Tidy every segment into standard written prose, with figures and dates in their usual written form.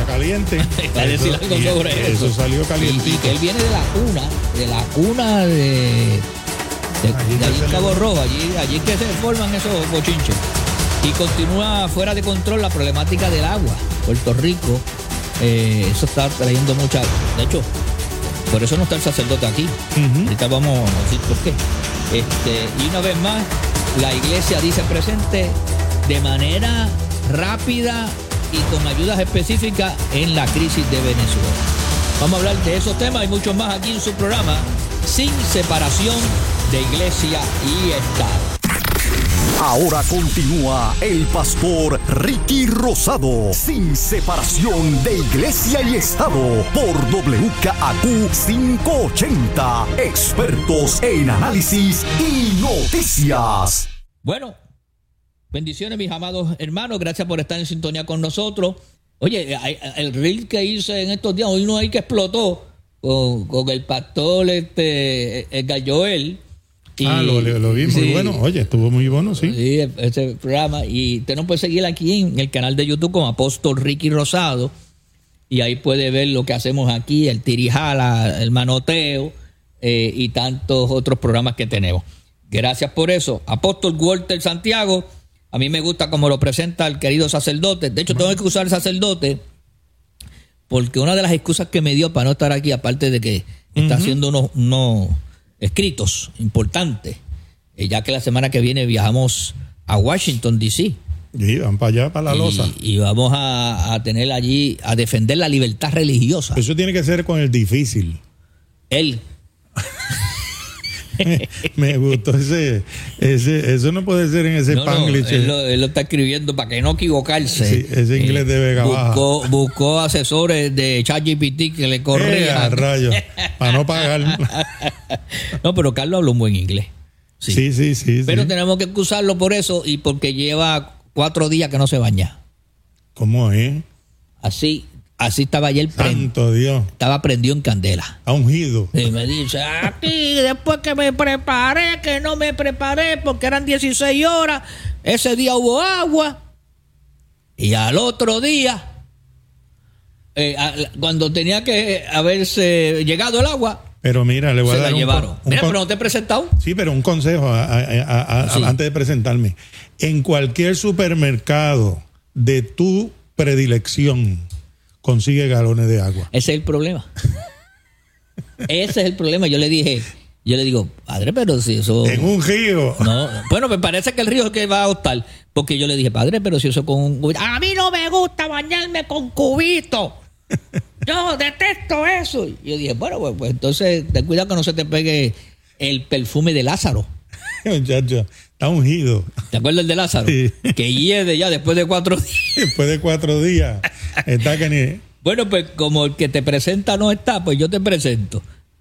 caliente. Va a decir algo sobre eso. Eso salió caliente. Y que él viene de la cuna de allí en Cabo Rojo, allí que se forman esos bochinches. Y continúa fuera de control la problemática del agua. Puerto Rico, eso está trayendo mucha... De hecho, por eso no está el sacerdote aquí. Ahorita vamos a decir por qué. Y una vez más, la iglesia dice presente de manera rápida y con ayudas específicas en la crisis de Venezuela. Vamos a hablar de esos temas y muchos más aquí en su programa Sin Separación de Iglesia y Estado. Ahora continúa el pastor Ricky Rosado, Sin Separación de Iglesia y Estado, por WKAQ 580, expertos en análisis y noticias. Bueno, bendiciones mis amados hermanos, gracias por estar en sintonía con nosotros. Oye, el reel que hice en estos días, hoy uno ahí que explotó con el pastor Edgar Joel. Lo vi, muy bueno. Oye, estuvo muy bueno, sí. Sí, ese programa. Y usted nos puede seguir aquí en el canal de YouTube como Apóstol Ricky Rosado. Y ahí puede ver lo que hacemos aquí, el tirijala, el manoteo y tantos otros programas que tenemos. Gracias por eso. Apóstol Walter Santiago, a mí me gusta como lo presenta el querido sacerdote. De hecho, tengo que usar sacerdote porque una de las excusas que me dio para no estar aquí, aparte de que está haciendo unos escritos importantes, ya que la semana que viene viajamos a Washington, D.C. Y van para allá, para la loza. Y vamos a tener allí, a defender la libertad religiosa. Eso tiene que ser con el difícil. Él. Me gustó eso no puede ser en ese Spanglish. Él lo está escribiendo para que no equivocarse. Sí, ese inglés de Vega Baja. Buscó asesores de ChatGPT que le corrían. Rayos, para no pagar. No, pero Carlos habla un buen inglés. Sí. Pero tenemos que excusarlo por eso y porque lleva 4 días que no se baña. ¿Cómo es? Así estaba ayer. Santo Dios. Estaba prendido en candela. Ha ungido. Y me dice, aquí, después que me preparé, que no me preparé porque eran 16 horas, ese día hubo agua. Y al otro día, cuando tenía que haberse llegado el agua, pero mira, le voy a dar la llevaron. Pero no te he presentado. Sí, pero un consejo antes de presentarme. En cualquier supermercado de tu predilección, consigue galones de agua. Ese es el problema. Ese es el problema. Yo le digo, padre, pero si eso... En un río. No, bueno, me parece que el río es que va a optar. Porque yo le dije, padre, pero si eso con un cubito... A mí no me gusta bañarme con cubito. Yo detesto eso. Y yo dije, bueno, pues entonces ten cuidado que no se te pegue el perfume de Lázaro. Muchacho, está ungido. ¿Te acuerdas el de Lázaro? Sí. Que hiede ya después de 4 días. Después de 4 días. Está que ni... Bueno, pues como el que te presenta no está, pues yo te presento.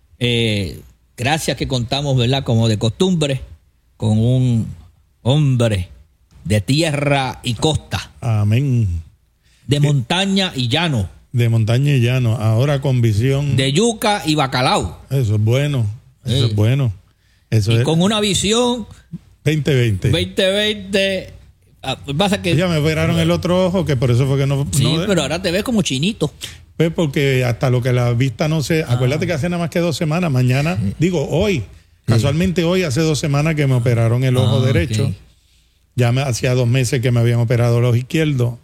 Gracias que contamos, ¿verdad? Como de costumbre, con un hombre de tierra y costa. Amén. De montaña y llano. De montaña y llano, ahora con visión. De yuca y bacalao. Eso es bueno. Eso es bueno. Eso y es... con una visión 2020. 2020. Pasa que ya me operaron el otro ojo, que por eso fue que no. Sí, no, pero ahora te ves como chinito. Pues porque hasta lo que la vista no se. Acuérdate que hace nada más que 2 semanas. Mañana, hoy. Casualmente hoy, hace 2 semanas que me operaron el ojo derecho. Okay. Ya hacía 2 meses que me habían operado el ojo izquierdo.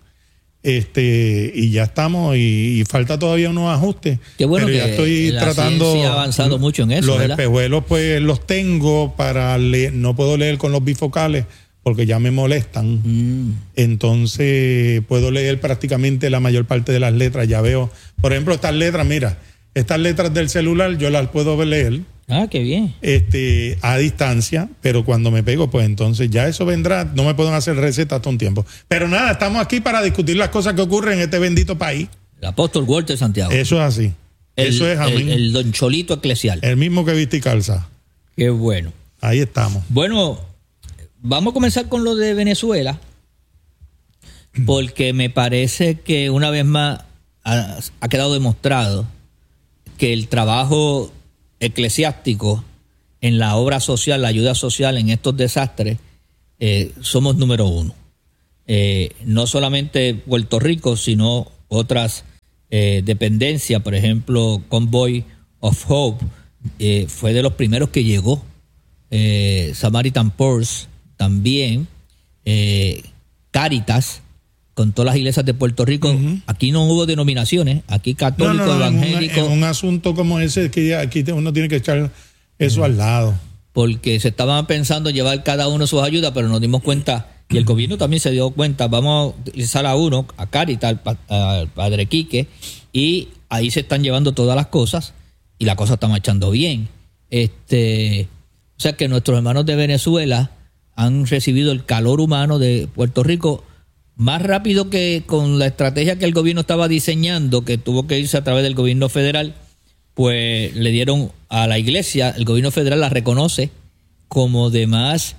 Y ya estamos, y falta todavía unos ajustes. Qué bueno, pero que ya estoy tratando. Ha avanzado mucho en eso. Los ¿verdad? espejuelos, pues los tengo para leer. No puedo leer con los bifocales porque ya me molestan. Entonces puedo leer prácticamente la mayor parte de las letras. Ya veo, por ejemplo, estas letras, mira, estas letras del celular yo las puedo leer. Ah, qué bien. A distancia, pero cuando me pego, pues entonces ya eso vendrá. No me pueden hacer recetas hasta un tiempo. Pero nada, estamos aquí para discutir las cosas que ocurren en este bendito país. El apóstol Walter Santiago. Eso es así. Eso es amén. El don Cholito eclesial. El mismo que viste y calza. Qué bueno. Ahí estamos. Bueno, vamos a comenzar con lo de Venezuela, porque me parece que una vez más ha quedado demostrado que el trabajo eclesiástico en la obra social, la ayuda social en estos desastres, somos número 1. No solamente Puerto Rico, sino otras dependencia, por ejemplo, Convoy of Hope, fue de los primeros que llegó. Samaritan Purse también, Caritas, con todas las iglesias de Puerto Rico. Aquí no hubo denominaciones, aquí católico, evangélico. En un asunto como ese, que aquí uno tiene que echar eso al lado. Porque se estaban pensando llevar cada uno sus ayudas, pero nos dimos cuenta, y el gobierno también se dio cuenta, vamos a utilizar a uno, a Caritas, al padre Quique, y ahí se están llevando todas las cosas, y la cosa está marchando bien. O sea que nuestros hermanos de Venezuela han recibido el calor humano de Puerto Rico más rápido que con la estrategia que el gobierno estaba diseñando, que tuvo que irse a través del gobierno federal. Pues le dieron a la iglesia, el gobierno federal la reconoce como de más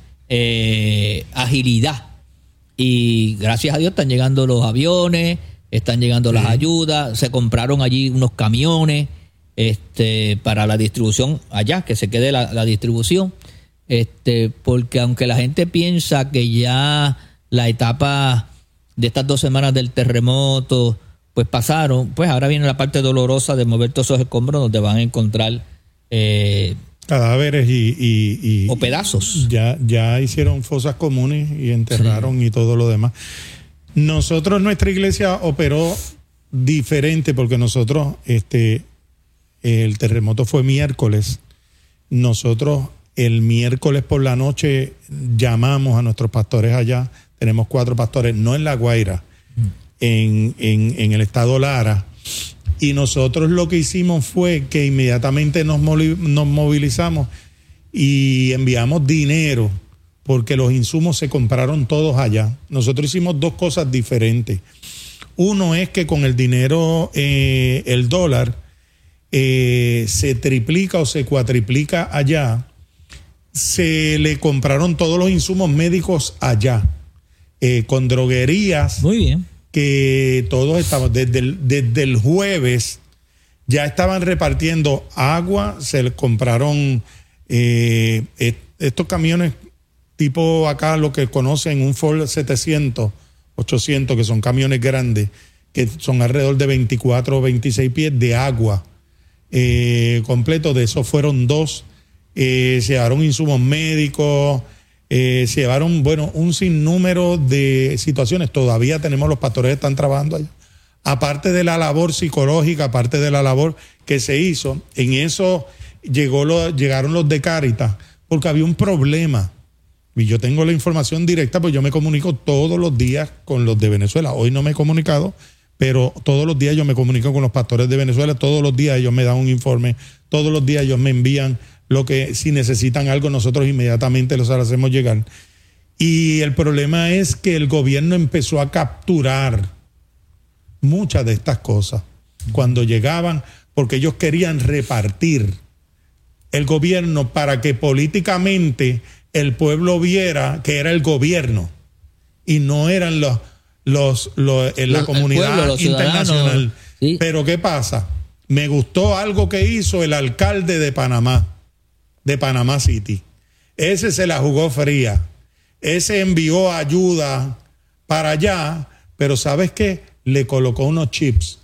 agilidad. Y gracias a Dios están llegando los aviones, están llegando las ayudas, se compraron allí unos camiones para la distribución allá, que se quede la distribución. Porque aunque la gente piensa que ya la etapa de estas 2 semanas del terremoto pues pasaron, pues ahora viene la parte dolorosa de mover todos esos escombros donde van a encontrar cadáveres o pedazos. Ya hicieron fosas comunes y enterraron y todo lo demás. Nosotros, nuestra iglesia operó diferente porque nosotros, el terremoto fue miércoles. Nosotros el miércoles por la noche llamamos a nuestros pastores allá. Tenemos 4 pastores, no en La Guaira, en el estado Lara, y nosotros lo que hicimos fue que inmediatamente nos movilizamos y enviamos dinero porque los insumos se compraron todos allá. Nosotros hicimos 2 cosas diferentes. Uno es que con el dinero, el dólar se triplica o se cuatriplica allá. Se le compraron todos los insumos médicos allá, con droguerías. Muy bien. Que todos estamos, desde el jueves ya estaban repartiendo agua, se les compraron estos camiones tipo acá lo que conocen un Ford 700, 800, que son camiones grandes, que son alrededor de 24 o 26 pies de agua completo. De esos fueron 2. Se llevaron insumos médicos, se llevaron, un sinnúmero de situaciones. Todavía tenemos los pastores que están trabajando allá. Aparte de la labor psicológica, aparte de la labor que se hizo, en eso llegaron los de Caritas, porque había un problema. Y yo tengo la información directa, pues yo me comunico todos los días con los de Venezuela. Hoy no me he comunicado, pero todos los días yo me comunico con los pastores de Venezuela. Todos los días ellos me dan un informe. Todos los días ellos me envían lo que, si necesitan algo, nosotros inmediatamente los hacemos llegar. Y el problema es que el gobierno empezó a capturar muchas de estas cosas cuando llegaban, porque ellos querían repartir el gobierno para que políticamente el pueblo viera que era el gobierno y no eran la comunidad internacional. Sí. Pero ¿qué pasa? Me gustó algo que hizo el alcalde de Panamá City. Ese se la jugó fría. Ese envió ayuda para allá, pero ¿sabes qué? Le colocó unos chips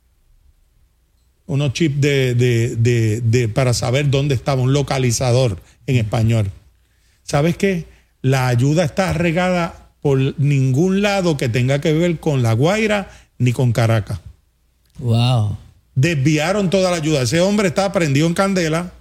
para saber dónde estaba, un localizador en español. ¿Sabes qué? La ayuda está regada por ningún lado que tenga que ver con La Guaira ni con Caracas. Wow. Desviaron toda la ayuda. Ese hombre estaba prendido en candela.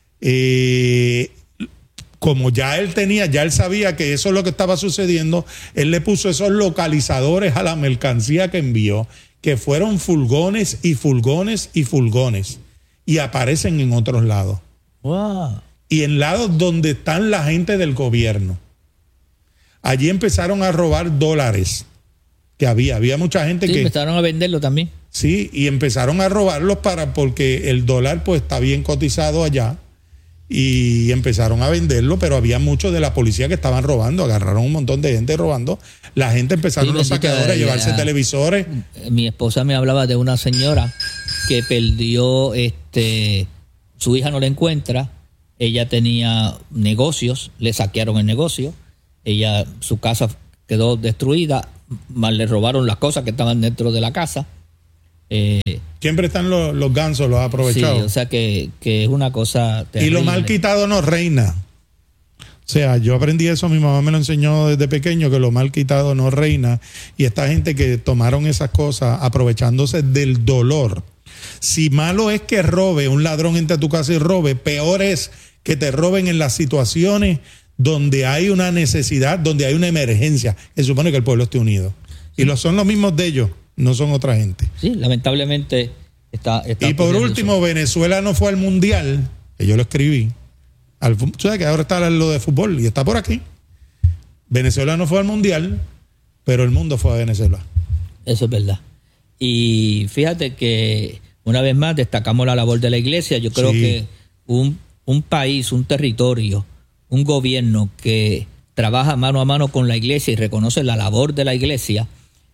Como ya él sabía que eso es lo que estaba sucediendo, él le puso esos localizadores a la mercancía que envió, que fueron fulgones y fulgones y fulgones, y aparecen en otros lados. Wow. Y en lados donde están la gente del gobierno. Allí empezaron a robar dólares que había mucha gente que empezaron a venderlo también. Sí, y empezaron a robarlos porque el dólar pues está bien cotizado allá. Y empezaron a venderlo, pero había muchos de la policía que estaban robando, agarraron un montón de gente robando. La gente empezaron los saqueadores a llevarse televisores. Mi esposa me hablaba de una señora que perdió, su hija no la encuentra, ella tenía negocios, le saquearon el negocio, su casa quedó destruida, más le robaron las cosas que estaban dentro de la casa. Siempre están los gansos, los aprovechados. Sí, o sea que es una cosa terrible. Y lo mal quitado no reina. O sea, yo aprendí eso, mi mamá me lo enseñó desde pequeño, que lo mal quitado no reina. Y esta gente que tomaron esas cosas aprovechándose del dolor. Si malo es que robe, un ladrón entre a tu casa y robe, peor es que te roben en las situaciones donde hay una necesidad, donde hay una emergencia. Se supone que el pueblo esté unido. Y son los mismos de ellos, no son otra gente. Sí, lamentablemente está y por último, eso. Venezuela no fue al Mundial, que yo lo escribí. Tú sabes que ahora está lo de fútbol y está por aquí. Venezuela no fue al Mundial, pero el mundo fue a Venezuela. Eso es verdad. Y fíjate que una vez más destacamos la labor de la iglesia. Yo creo que un país, un territorio, un gobierno que trabaja mano a mano con la iglesia y reconoce la labor de la iglesia,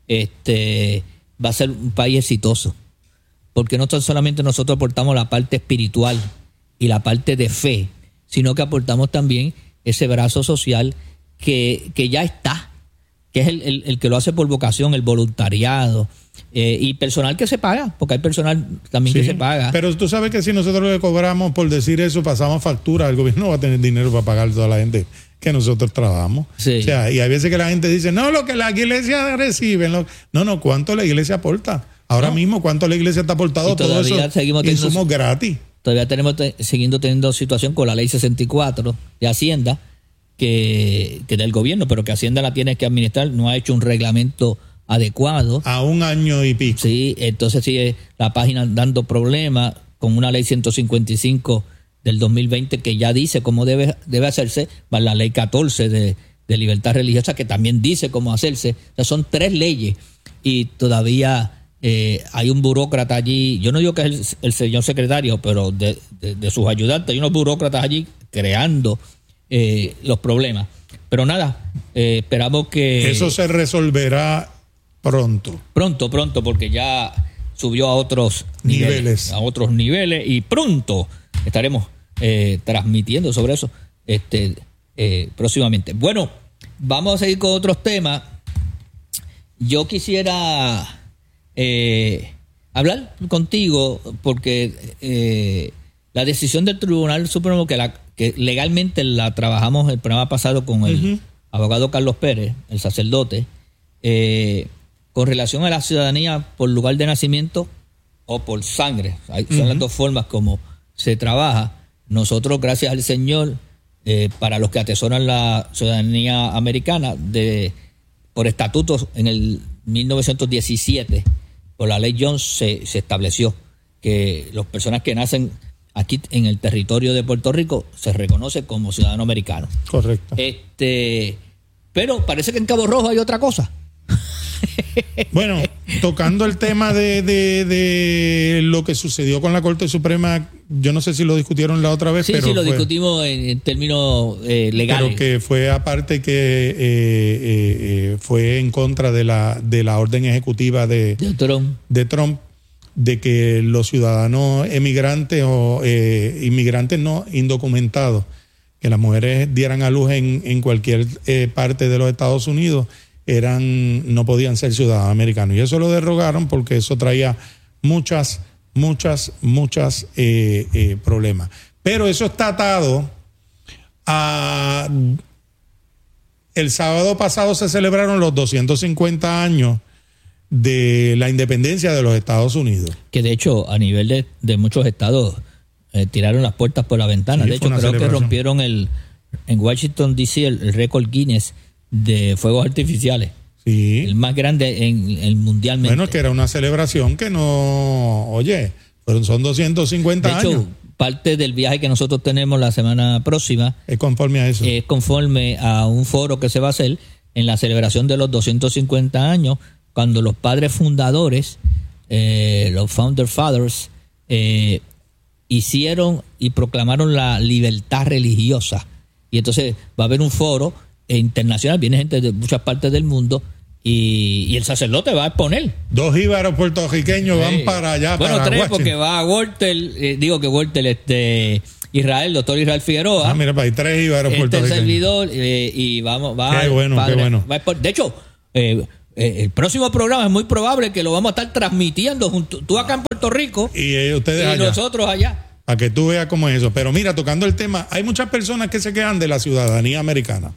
va a ser un país exitoso. Porque no solamente nosotros aportamos la parte espiritual y la parte de fe, sino que aportamos también ese brazo social que ya está, que es el que lo hace por vocación, el voluntariado, y personal que se paga, porque hay personal también que se paga. Pero tú sabes que si nosotros le cobramos por decir eso, pasamos factura, el gobierno no va a tener dinero para pagar a toda la gente que nosotros trabajamos. Sí. O sea, y hay veces que la gente dice, no, lo que la iglesia recibe, no, ¿cuánto la iglesia aporta? Ahora mismo, ¿cuánto la iglesia está aportado? Todo eso insumos gratis. Todavía siguiendo teniendo situación con la ley 64 de Hacienda, que del gobierno, pero que Hacienda la tiene que administrar, no ha hecho un reglamento adecuado. A un año y pico. Sí, entonces sigue la página dando problemas con una ley 155 del 2020 que ya dice cómo debe hacerse, más la ley 14 de libertad religiosa que también dice cómo hacerse. O sea, son 3 leyes y todavía hay un burócrata allí. Yo no digo que es el señor secretario, pero de sus ayudantes hay unos burócratas allí creando los problemas. Pero nada, esperamos que... Eso se resolverá pronto. Pronto, porque ya subió a otros niveles. A otros niveles y pronto estaremos transmitiendo sobre eso próximamente. Bueno, vamos a seguir con otros temas. Yo quisiera hablar contigo porque la decisión del Tribunal Supremo que legalmente la trabajamos el programa pasado con el abogado Carlos Pérez, el sacerdote, con relación a la ciudadanía por lugar de nacimiento o por sangre. Son las dos formas como se trabaja. Nosotros, gracias al Señor, para los que atesoran la ciudadanía americana, por estatutos en el 1917, por la ley Jones se estableció que las personas que nacen aquí en el territorio de Puerto Rico se reconoce como ciudadano americano. Correcto. Pero parece que en Cabo Rojo hay otra cosa. Bueno, tocando el tema de lo que sucedió con la Corte Suprema, yo no sé si lo discutieron la otra vez, pero sí, lo discutimos en términos legales. Pero que fue aparte que fue en contra de la orden ejecutiva de Trump, de que los ciudadanos emigrantes o inmigrantes no indocumentados, que las mujeres dieran a luz en cualquier parte de los Estados Unidos, no podían ser ciudadanos americanos. Y eso lo derrogaron porque eso traía muchas problemas. Pero eso está atado a... El sábado pasado se celebraron los 250 años de la independencia de los Estados Unidos. Que de hecho, a nivel de muchos estados, tiraron las puertas por la ventana. Sí, de hecho, creo que rompieron en Washington, D.C., el récord Guinness de fuegos artificiales. Sí. El más grande mundialmente. Bueno, que era una celebración que son 250 años. De hecho, parte del viaje que nosotros tenemos la semana próxima es conforme a eso. Es conforme a un foro que se va a hacer en la celebración de los 250 años, cuando los padres fundadores, los Founder Fathers, hicieron y proclamaron la libertad religiosa. Y entonces va a haber un foro internacional, viene gente de muchas partes del mundo y el sacerdote va a exponer. 2 jíbaros puertorriqueños van para allá. Bueno, para 3, Washington. porque va a Israel, doctor Israel Figueroa. Mira, hay 3 jíbaros puertorriqueños. Servidor, y qué bueno. De hecho, el próximo programa es muy probable que lo vamos a estar transmitiendo tú acá en Puerto Puerto Rico y ustedes allá. Nosotros allá. Para que tú veas cómo es eso. Pero mira, tocando el tema, hay muchas personas que se quejan de la ciudadanía americana.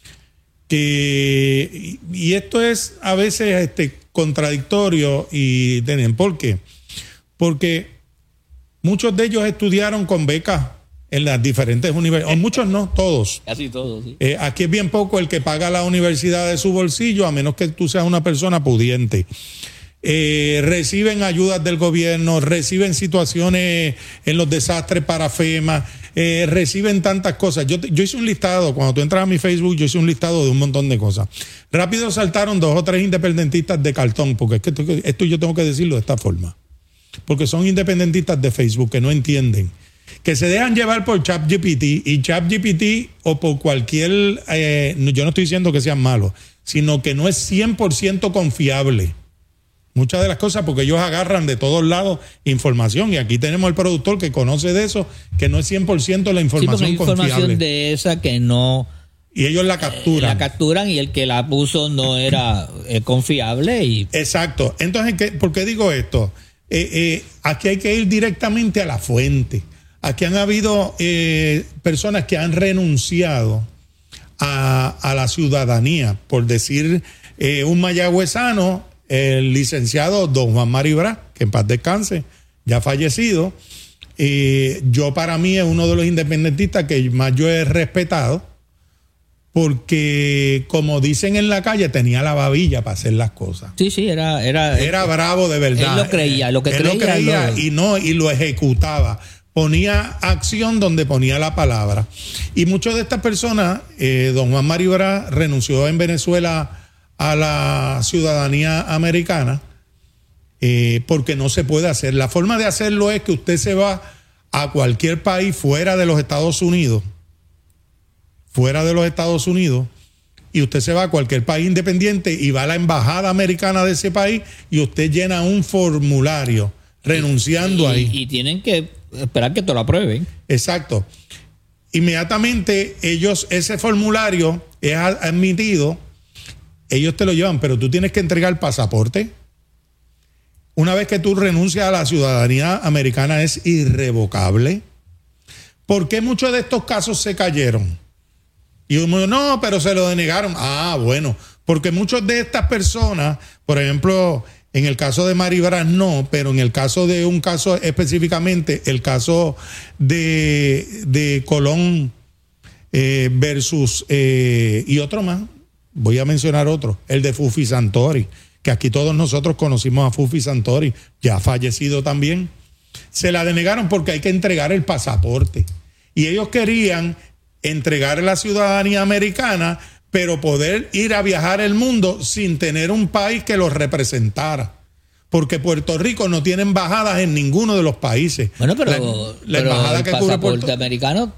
Y esto es a veces contradictorio. ¿Por qué? Porque muchos de ellos estudiaron con becas en las diferentes universidades. O muchos no, todos. Casi todos, sí. Aquí es bien poco el que paga la universidad de su bolsillo, a menos que tú seas una persona pudiente. Reciben ayudas del gobierno, reciben situaciones en los desastres para FEMA, reciben tantas cosas. Yo hice un listado, cuando tú entras a mi Facebook, yo hice un listado de un montón de cosas. Rápido saltaron 2 o 3 independentistas de cartón, porque es que esto yo tengo que decirlo de esta forma. Porque son independentistas de Facebook que no entienden, que se dejan llevar por ChatGPT, y ChatGPT o por cualquier, yo no estoy diciendo que sean malos, sino que no es 100% confiable. Muchas de las cosas, porque ellos agarran de todos lados información, y aquí tenemos el productor que conoce de eso, que no es 100% la información confiable. Información de esa que no... Y ellos la capturan. La capturan y el que la puso no era confiable. Exacto. Entonces, ¿por qué digo esto? Aquí hay que ir directamente a la fuente. Aquí han habido personas que han renunciado a la ciudadanía, por decir un mayagüezano, el licenciado don Juan Maribra, que en paz descanse, ya fallecido. Yo, para mí, es uno de los independentistas que más yo he respetado, porque, como dicen en la calle, tenía la babilla para hacer las cosas. Sí, era bravo de verdad. Él lo creía, lo creía y lo ejecutaba. Ponía acción donde ponía la palabra. Y muchas de estas personas, don Juan Maribra renunció en Venezuela a la ciudadanía americana, porque no se puede hacer. La forma de hacerlo es que usted se va a cualquier país fuera de los Estados Unidos, y usted se va a cualquier país independiente y va a la embajada americana de ese país, y usted llena un formulario renunciando ahí. Y tienen que esperar que te lo aprueben. Exacto. Inmediatamente ese formulario es admitido, ellos te lo llevan, pero tú tienes que entregar el pasaporte. Una vez que tú renuncias a la ciudadanía americana, es irrevocable. ¿Por qué muchos de estos casos se cayeron? Y uno dice, no, pero se lo denegaron. Ah, bueno, porque muchas de estas personas, por ejemplo, en el caso de Maribra no, pero en el caso de un caso específicamente, el caso de Colón versus, y otro más, voy a mencionar otro, el de Fufi Santori, que aquí todos nosotros conocimos a Fufi Santori, ya fallecido también. Se la denegaron porque hay que entregar el pasaporte. Y ellos querían entregar la ciudadanía americana, pero poder ir a viajar el mundo sin tener un país que los representara. Porque Puerto Rico no tiene embajadas en ninguno de los países. Bueno, pero la embajada que cubre pasaporte americano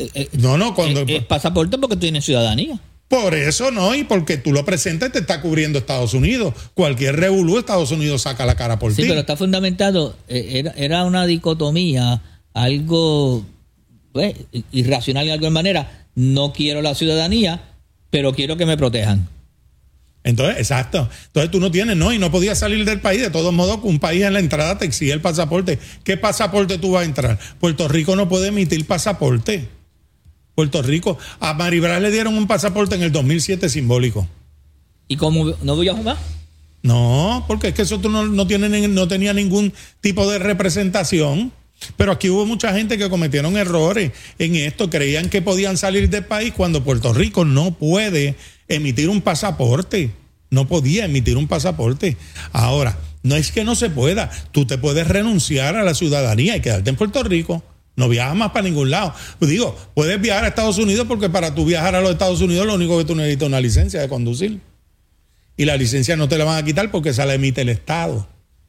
es pasaporte porque tiene ciudadanía. Por eso no, y porque tú lo presentas y te está cubriendo Estados Unidos. Cualquier revolú, Estados Unidos saca la cara por ti. Sí, pero está fundamentado, era una dicotomía, algo irracional de alguna manera. No quiero la ciudadanía, pero quiero que me protejan. Entonces, exacto. Entonces tú no tienes, y no podías salir del país. De todos modos, un país en la entrada te exige el pasaporte. ¿Qué pasaporte tú vas a entrar? Puerto Rico no puede emitir pasaporte. Puerto Rico, a Maribra le dieron un pasaporte en el 2007 simbólico. ¿Y cómo no viajó más? No, porque es que eso no tenía ningún tipo de representación. Pero aquí hubo mucha gente que cometieron errores en esto, creían que podían salir del país cuando Puerto Rico no puede emitir un pasaporte. No podía emitir un pasaporte. Ahora, no es que no se pueda, tú te puedes renunciar a la ciudadanía y quedarte en Puerto Rico. No viajas más para ningún lado. Pues digo, puedes viajar a Estados Unidos porque para tú viajar a los Estados Unidos lo único que tú necesitas es una licencia de conducir. Y la licencia no te la van a quitar porque esa la emite el Estado.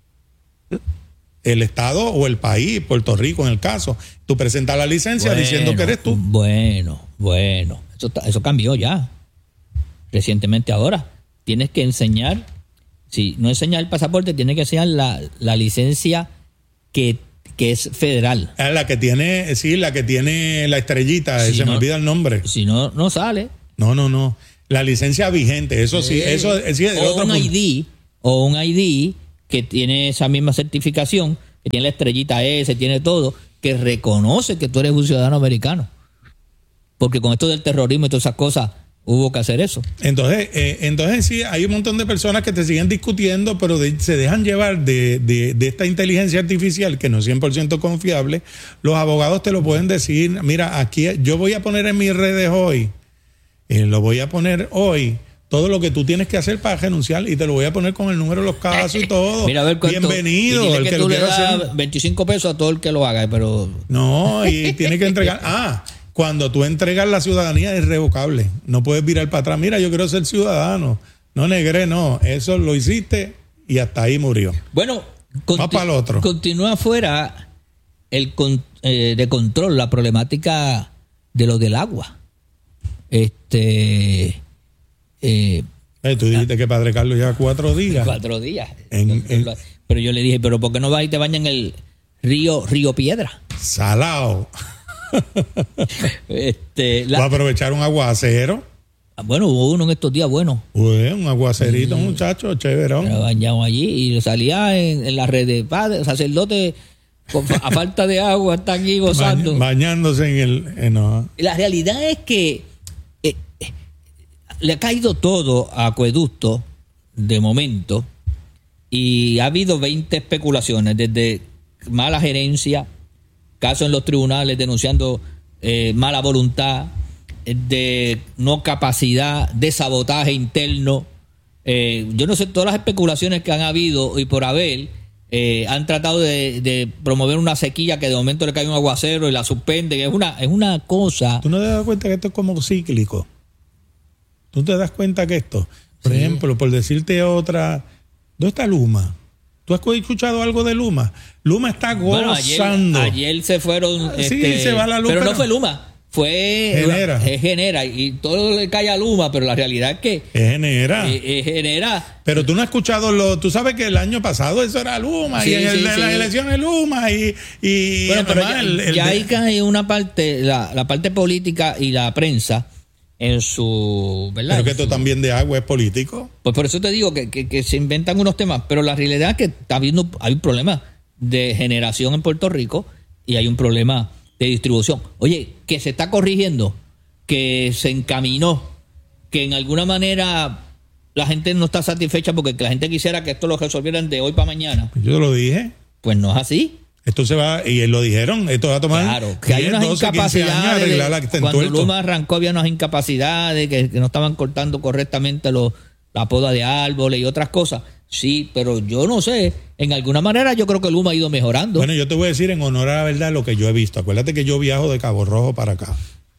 El Estado o el país, Puerto Rico en el caso. Tú presentas la licencia diciendo que eres tú. Bueno. Eso cambió ya. Recientemente ahora. Tienes que enseñar, si no enseñas el pasaporte, tienes que enseñar la licencia que es federal. La que tiene la estrellita, se me olvida el nombre. Si no sale. No. La licencia vigente, eso sí, eso sí es de otro ID, o un ID que tiene esa misma certificación, que tiene la estrellita ese, tiene todo, que reconoce que tú eres un ciudadano americano. Porque con esto del terrorismo y todas esas cosas, hubo que hacer eso. Entonces sí, hay un montón de personas que te siguen discutiendo, pero se dejan llevar de esta inteligencia artificial que no es 100% confiable. Los abogados te lo pueden decir. Mira, aquí yo voy a poner en mis redes hoy, lo voy a poner hoy, todo lo que tú tienes que hacer para renunciar, y te lo voy a poner con el número de los casos y todo. Mira, a ver cuánto. Bienvenido. Y dile el que lo tú le quiera das hacer. 25 pesos a todo el que lo haga, pero... No, y tiene que entregar... Cuando tú entregas la ciudadanía es irrevocable. No puedes virar para atrás. Mira, yo quiero ser ciudadano. No negré, no. Eso lo hiciste y hasta ahí murió. Bueno, va para el otro. Continúa fuera de control la problemática de lo del agua. Tú dijiste que Padre Carlos lleva 4 días. 4 días. Pero yo le dije, ¿pero por qué no vas y te bañas en el río Piedra? Salao. Va a aprovechar un aguacero. Bueno, hubo uno en estos días, bueno. Un aguacerito, muchacho, chéverón. Lo bañamos allí y salía en la red de padre, sacerdote, a falta de agua, está aquí gozando. Bañándose en no. La realidad es que le ha caído todo a Acueducto de momento, y ha habido 20 especulaciones, desde mala gerencia, casos en los tribunales denunciando mala voluntad, de no capacidad, de sabotaje interno. Yo no sé, todas las especulaciones que han habido y por haber, han tratado de promover una sequía que de momento le cae un aguacero y la suspenden. Es una cosa. ¿Tú no te das cuenta que esto es como cíclico? ¿Tú te das cuenta que esto, por ejemplo, por decirte otra, ¿dónde está Luma? ¿Tú has escuchado algo de Luma? Luma está gozando. Bueno, ayer se fueron. Sí, se va la luz. Pero no fue Luma. Es Genera. Y todo le cae a Luma, pero la realidad es que. Es Genera. Genera. Pero tú no has escuchado tú sabes que el año pasado eso era Luma, y en las elecciones Luma, y bueno, pero ya ahí cae una parte, la parte política y la prensa. En su, ¿verdad? Pero que esto también de agua es político. Pues por eso te digo que se inventan unos temas, pero la realidad es que hay un problema de generación en Puerto Rico y hay un problema de distribución. Oye, que se está corrigiendo, que se encaminó, que en alguna manera la gente no está satisfecha porque la gente quisiera que esto lo resolvieran de hoy para mañana. Yo te lo dije. Pues no es así. Esto se va, y lo dijeron, esto va a tomar. Claro, que hay unas incapacidades. Cuando Luma arrancó había unas incapacidades que no estaban cortando correctamente la poda de árboles y otras cosas. Sí, pero yo no sé, en alguna manera yo creo que Luma ha ido mejorando. Bueno, yo te voy a decir en honor a la verdad lo que yo he visto. Acuérdate que yo viajo de Cabo Rojo para acá.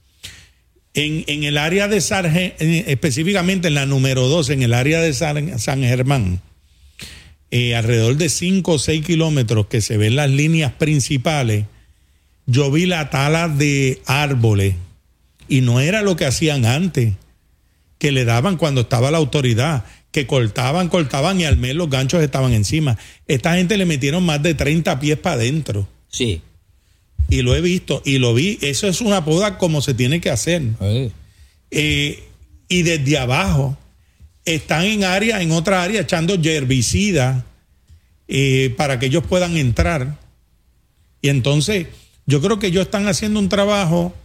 En el área de específicamente en la número 2, en el área de San Germán, alrededor de 5 o 6 kilómetros que se ven las líneas principales, yo vi la tala de árboles y no era lo que hacían antes, que le daban cuando estaba la autoridad, que cortaban y al mes los ganchos estaban encima. Esta gente le metieron más de 30 pies para adentro. Sí. Y lo he visto y lo vi. Eso es una poda como se tiene que hacer. Y desde abajo están en otra área echando herbicida para que ellos puedan entrar. Y entonces yo creo que ellos están haciendo un trabajo,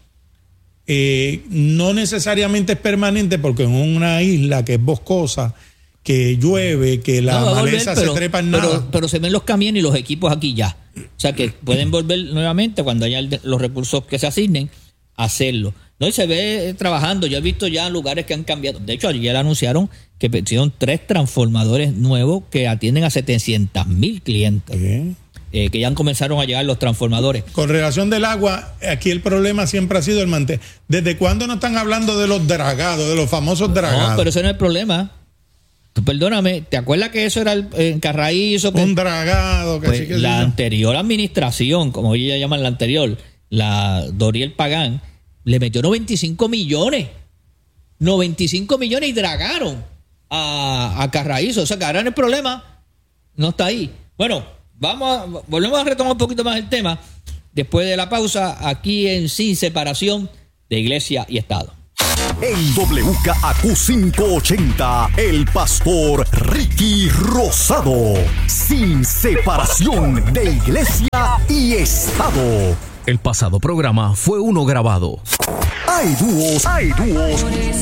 no necesariamente es permanente, porque en una isla que es boscosa, que llueve, que la maleza se trepa en nada. Pero se ven los camiones y los equipos aquí ya. O sea que pueden volver nuevamente cuando haya los recursos que se asignen a hacerlo. No, y se ve trabajando. Yo he visto ya lugares que han cambiado. De hecho, ayer anunciaron que pusieron 3 transformadores nuevos que atienden a 700,000 clientes. Que ya comenzaron a llegar los transformadores. Con relación del agua, aquí el problema siempre ha sido el mantenimiento. ¿Desde cuándo no están hablando de los dragados, de los famosos dragados? No, pero ese no es el problema. Tú perdóname, ¿te acuerdas que eso era en Carraízo? Un dragado. Pues la anterior administración, como ella llama la anterior, la Doriel Pagán, le metió 95 millones. 95 millones y dragaron a Carraízo. O sea, que ahora el problema no está ahí. Bueno, volvemos a retomar un poquito más el tema después de la pausa aquí en Sin Separación de Iglesia y Estado. En WKAQ 580, el pastor Ricky Rosado. Sin separación de iglesia y Estado. El pasado programa fue uno grabado. Hay dúos